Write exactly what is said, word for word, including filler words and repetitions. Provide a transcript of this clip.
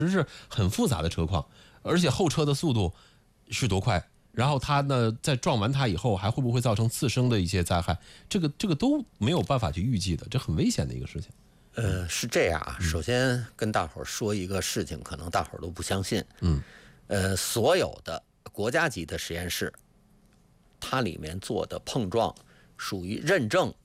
是很复杂的车况，而且后车的速度是多快，然后它呢在撞完它以后还会不会造成次生的一些灾害，这个这个都没有办法去预计的，这很危险的一个事情。 呃，是这样啊。首先跟大伙儿说一个事情，可能大伙儿都不相信。 嗯， 呃，所有的国家级的实验室，它里面做的碰撞属于认证